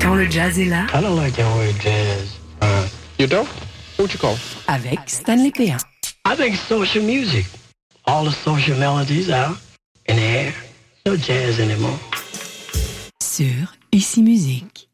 Quand le jazz est là, I don't like that word jazz. You don't? What you call? avec Stanley Péan. I think it's social music. All the social melodies out in the air. No jazz anymore. Sur Ici Musique.